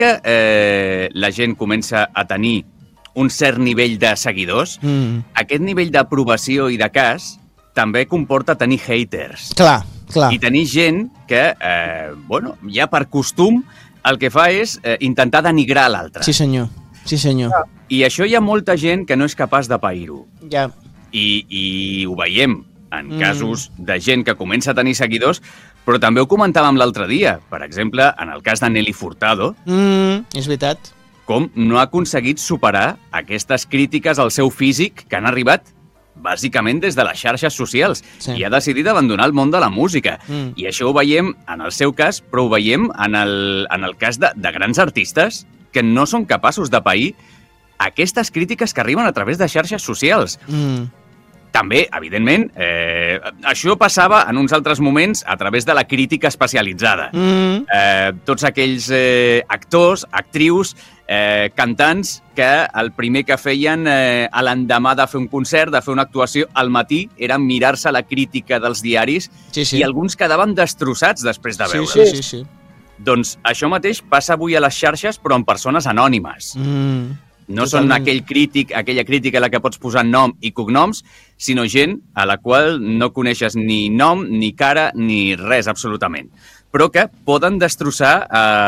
que la gent comença a tenir un cert nivell de seguidors, aquest nivell d'aprovació i de cas també comporta tenir haters. Clar. I tenir gent que, ja per costum, el que fa és intentar denigrar l'altre. Sí, senyor. I això hi ha molta gent que no és capaç de pair-ho. Ja. I ho veiem en casos de gent que comença a tenir seguidors, però també ho comentàvem l'altre dia. Per exemple, en el cas de Nelly Furtado. És veritat. Com no ha aconseguit superar aquestes crítiques al seu físic que han arribat bàsicament des de les xarxes socials i ha decidit abandonar el món de la música. I això ho veiem en el seu cas, però ho veiem en el cas de grans artistes que no són capaços de pair aquestes crítiques que arriben a través de xarxes socials. També, evidentment, això passava en uns altres moments a través de la crítica especialitzada. Tots aquells actors, actrius, cantants que el primer que feien a l'endemà de fer un concert, de fer una actuació al matí, era mirar-se la crítica dels diaris i alguns quedaven destrossats després de veure'ls. Sí. Doncs això mateix passa avui a les xarxes, però en persones anònimes. No són aquella crítica a la que pots posar nom i cognoms, sinó gent a la qual no coneixes ni nom, ni cara, ni res, absolutament. Però que poden destrossar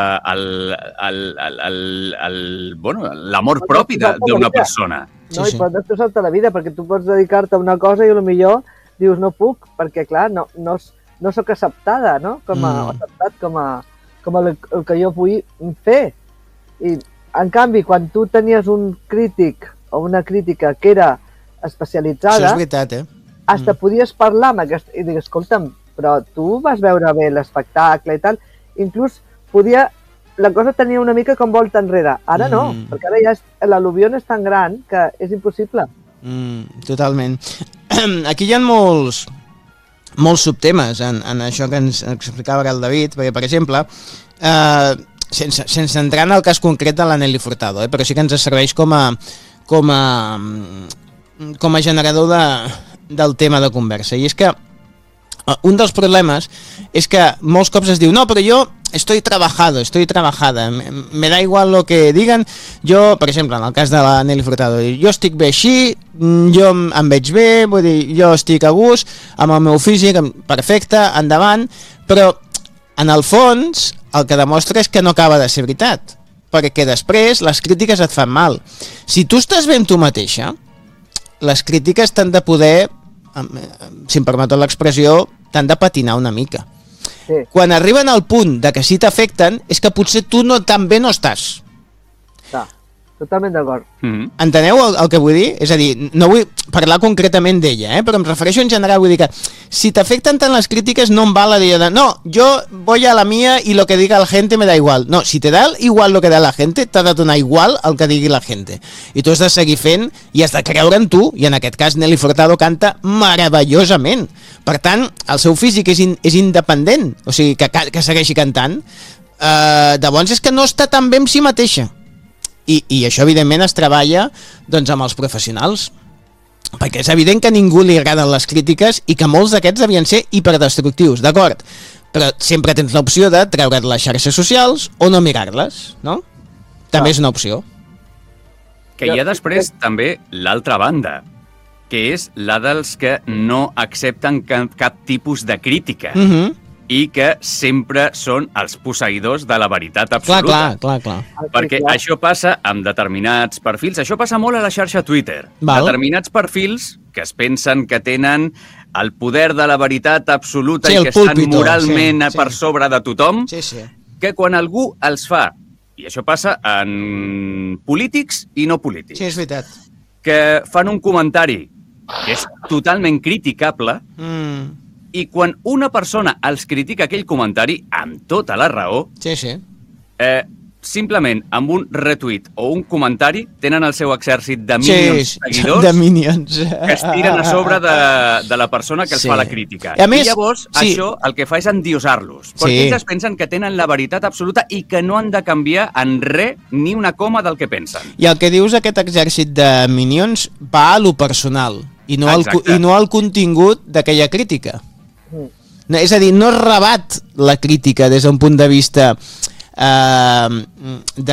l'amor propi d'una persona. No, i pot destrossar-te la vida, perquè tu pots dedicar-te a una cosa i potser dius no puc, perquè clar, no soc acceptada, no? Acceptat com el que jo vull fer. I en canvi, quan tu tenies un crític o una crítica que era especialitzada... Això és veritat, Hasta podies parlar amb aquest... I digues, escolta'm, però tu vas veure bé l'espectacle i tal. Inclús la cosa tenia una mica com volta enrere. Ara no, perquè ara ja l'al·luvió és tan gran que és impossible. Totalment. Aquí hi ha molts subtemes en això que ens explicava ara el David, perquè, per exemple... sense entrar en el cas concret de la Nelly Furtado, però sí que ens serveix com a generador del tema de conversa. I és que un dels problemes és que molts cops es diu no, però jo estoy trabajada, me da igual lo que digan. Jo, per exemple, en el cas de la Nelly Furtado, jo estic bé així, jo em veig bé, vull dir, jo estic a gust amb el meu físic, perfecte, endavant, però en el fons el que demostra és que no acaba de ser veritat, perquè després les crítiques et fan mal. Si tu estàs bé amb tu mateixa, les crítiques t'han de poder, si em permeteu l'expressió, t'han de patinar una mica. Quan arriben al punt de que sí t'afecten, és que potser tu tan bé no estàs. Totalment d'acord. Enteneu el que vull dir? És a dir, no vull parlar concretament d'ella, però em refereixo en general, vull dir que si t'afecten tant les crítiques no em val la dir de no, yo voy a la mía y lo que diga la gente me da igual. No, si te da igual lo que da la gente, t'ha de donar igual el que digui la gente. I tu has de seguir fent i has de creure en tu, i en aquest cas Nelly Furtado canta meravellosament. Per tant, el seu físic és independent, o sigui, que segueixi cantant. Llavors és que no està tan bé amb si mateixa. I això evidentment es treballa doncs, amb els professionals, perquè és evident que a ningú li agraden les crítiques i que molts d'aquests devien ser hiperdestructius, d'acord, però sempre tens l'opció de treure't les xarxes socials o no mirar-les, no? També és una opció. Que hi ha després també l'altra banda, que és la dels que no accepten cap tipus de crítica. I que sempre són els posseïdors de la veritat absoluta. Clar. Perquè això passa amb determinats perfils, això passa molt a la xarxa Twitter. Determinats perfils que es pensen que tenen el poder de la veritat absoluta i que estan moralment per sobre de tothom, que quan algú els fa, i això passa en polítics i no polítics, sí, és veritat, que fan un comentari que és totalment criticable, i quan una persona els critica aquell comentari, amb tota la raó, simplement amb un retuit o un comentari tenen el seu exèrcit de minions seguidors que es tiren a sobre de la persona que els fa la crítica. I llavors això el que fa és endiosar-los, perquè ells es pensen que tenen la veritat absoluta i que no han de canviar en res ni una coma del que pensen. I el que dius, aquest exèrcit de minions va a lo personal i no al contingut d'aquella crítica. És a dir, no rebat la crítica des d'un punt de vista de